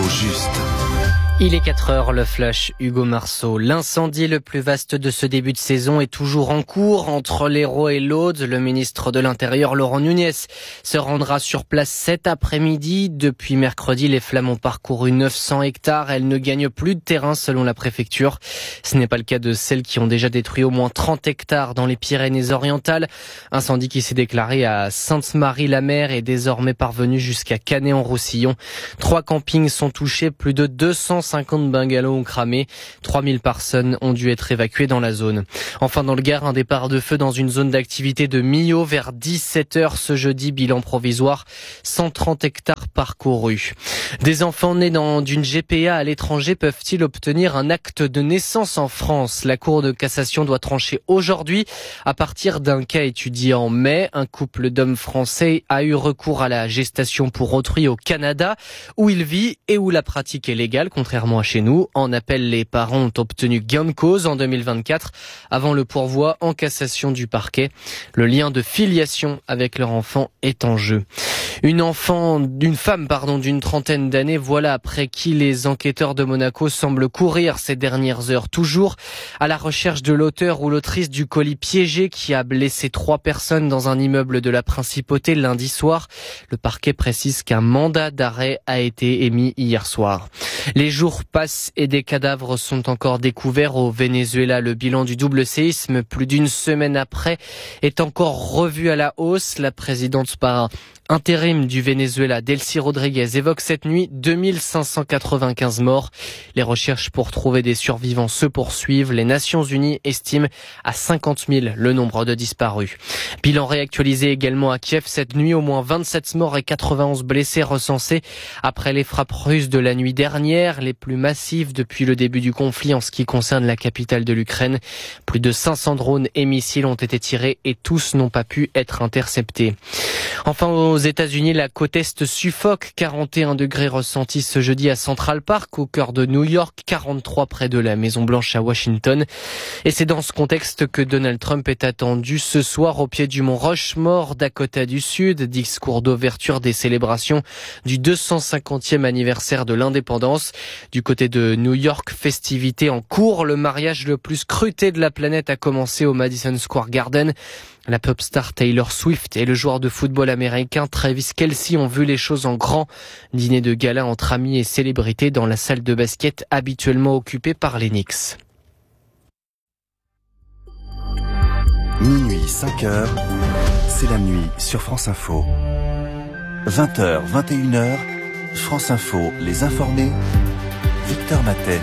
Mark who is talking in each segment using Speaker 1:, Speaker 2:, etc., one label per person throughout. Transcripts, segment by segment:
Speaker 1: juste.
Speaker 2: Il est 4 heures, le flash Hugo Marceau. L'incendie le plus vaste de ce début de saison est toujours en cours entre l'Hérault et l'Aude. Le ministre de l'Intérieur, Laurent Nunez, se rendra sur place cet après-midi. Depuis mercredi, les flammes ont parcouru 900 hectares. Elles ne gagnent plus de terrain selon la préfecture. Ce n'est pas le cas de celles qui ont déjà détruit au moins 30 hectares dans les Pyrénées-Orientales. Incendie qui s'est déclaré à Sainte-Marie-la-Mer et désormais parvenu jusqu'à Canet-en-Roussillon. 3 campings sont touchés, plus de 250 bungalows ont cramé, 3000 personnes ont dû être évacuées dans la zone. Enfin dans le Gard, un départ de feu dans une zone d'activité de Millau vers 17h ce jeudi, bilan provisoire, 130 hectares parcourus. Des enfants nés d'une GPA à l'étranger peuvent-ils obtenir un acte de naissance en France? La Cour de cassation doit trancher aujourd'hui à partir d'un cas étudié en mai. Un couple d'hommes français a eu recours à la gestation pour autrui au Canada, où il vit et où la pratique est légale, contrairement à chez nous. En appel, les parents ont obtenu gain de cause en 2024 avant le pourvoi en cassation du parquet. Le lien de filiation avec leur enfant est en jeu. Une femme d'une trentaine d'années, voilà après qui les enquêteurs de Monaco semblent courir ces dernières heures, toujours à la recherche de l'auteur ou l'autrice du colis piégé qui a blessé 3 personnes dans un immeuble de la Principauté lundi soir. Le parquet précise qu'un mandat d'arrêt a été émis hier soir. Les jours passent et des cadavres sont encore découverts au Venezuela. Le bilan du double séisme, plus d'une semaine après, est encore revu à la hausse. La présidente par intérim du Venezuela, Delcy Rodriguez, évoque cette nuit 2595 morts. Les recherches pour trouver des survivants se poursuivent. Les Nations Unies estiment à 50 000 le nombre de disparus. Bilan réactualisé également à Kiev cette nuit, au moins 27 morts et 91 blessés recensés après les frappes russes de la nuit dernière, les plus massives depuis le début du conflit en ce qui concerne la capitale de l'Ukraine. Plus de 500 drones et missiles ont été tirés et tous n'ont pas pu être interceptés. Enfin, aux États-Unis, la côte Est suffoque. 41 degrés ressentis ce jeudi à Central Park, au cœur de New York, 43 près de la Maison-Blanche à Washington. Et c'est dans ce contexte que Donald Trump est attendu ce soir au pied du mont Rushmore, Dakota du Sud, discours d'ouverture des célébrations du 250e anniversaire de l'indépendance. Du côté de New York, festivités en cours. Le mariage le plus scruté de la planète a commencé au Madison Square Garden. La pop star Taylor Swift et le joueur de football américain Travis Kelce ont vu les choses en grand. Dîner de gala entre amis et célébrités dans la salle de basket habituellement occupée par les Knicks.
Speaker 1: Minuit, 5h, c'est la nuit sur France Info. 20h, 21h, France Info, les informés, Victor Matet.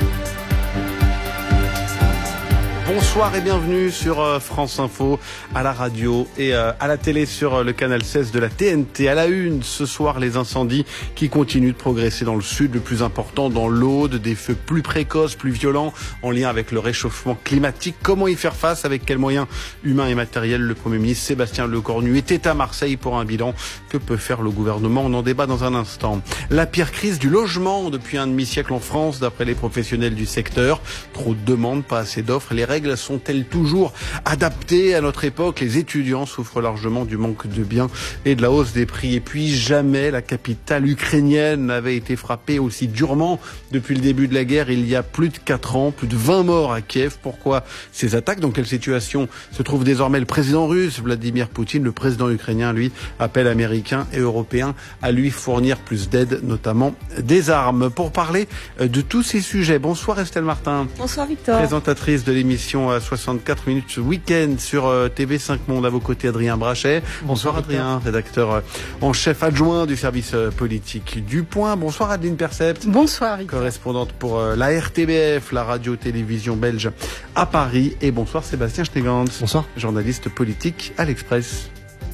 Speaker 3: Bonsoir et bienvenue sur France Info, à la radio et à la télé sur le canal 16 de la TNT. À la une, ce soir, les incendies qui continuent de progresser dans le sud, le plus important dans l'Aude, des feux plus précoces, plus violents, en lien avec le réchauffement climatique. Comment y faire face, avec quels moyens humains et matériels? Le Premier ministre Sébastien Lecornu était à Marseille pour un bilan. Que peut faire le gouvernement? On en débat dans un instant. La pire crise du logement depuis un demi-siècle en France, d'après les professionnels du secteur. Trop de demandes, pas assez d'offres. Les règles sont-elles toujours adaptées à notre époque? Les étudiants souffrent largement du manque de biens et de la hausse des prix. Et puis jamais la capitale ukrainienne n'avait été frappée aussi durement depuis le début de la guerre il y a plus de 4 ans. Plus de 20 morts à Kiev. Pourquoi ces attaques? Dans quelle situation se trouve désormais le président russe Vladimir Poutine? Le président ukrainien, lui, appelle Américains et Européens à lui fournir plus d'aide, notamment des armes. Pour parler de tous ces sujets, bonsoir Estelle Martin.
Speaker 4: Bonsoir Victor.
Speaker 3: Présentatrice de l'émission 64 minutes week-end sur TV5 Monde. À vos côtés, Adrien Brachet. Bonsoir Adrien, rédacteur en chef adjoint du service politique du Point. Bonsoir Adeline Percept.
Speaker 4: Bonsoir Victor.
Speaker 3: Correspondante pour la RTBF, la radio-télévision belge à Paris. Et bonsoir Sébastien Schneegans.
Speaker 2: Bonsoir.
Speaker 3: Journaliste politique à l'Express.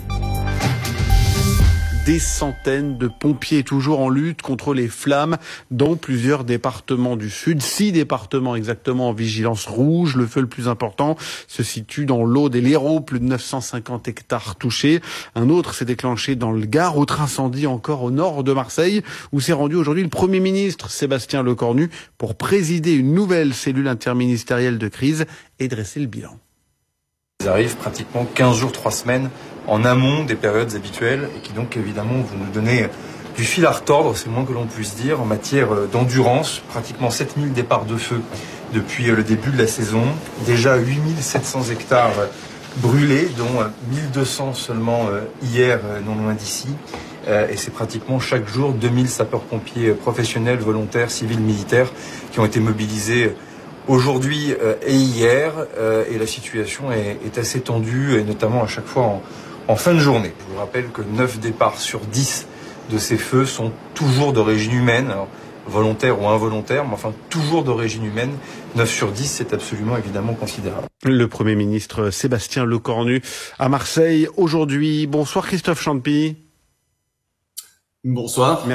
Speaker 3: Des centaines de pompiers toujours en lutte contre les flammes dans plusieurs départements du Sud. 6 départements exactement en vigilance rouge. Le feu le plus important se situe dans l'Aude et l'Hérault, plus de 950 hectares touchés. Un autre s'est déclenché dans le Gard. Autre incendie encore au nord de Marseille, où s'est rendu aujourd'hui le Premier ministre Sébastien Lecornu pour présider une nouvelle cellule interministérielle de crise et dresser le bilan.
Speaker 5: Ils arrivent pratiquement 15 jours, 3 semaines en amont des périodes habituelles et qui donc évidemment vont nous donner
Speaker 4: du fil à retordre, c'est le moins que l'on puisse dire, en matière d'endurance. Pratiquement 7000 départs de feu depuis le début de la saison. Déjà 8700 hectares brûlés, dont 1200 seulement hier, non loin d'ici. Et c'est pratiquement chaque jour 2000 sapeurs-pompiers professionnels, volontaires, civils, militaires qui ont été mobilisés aujourd'hui et hier. Et la situation est assez tendue, et notamment à chaque fois en fin de journée. Je vous rappelle que 9 départs sur 10 de ces feux sont toujours d'origine humaine, alors, volontaire ou involontaire, mais enfin toujours d'origine humaine. 9 sur 10, c'est absolument évidemment considérable.
Speaker 3: Le Premier ministre Sébastien Lecornu à Marseille aujourd'hui. Bonsoir Christophe Champy.
Speaker 5: Bonsoir.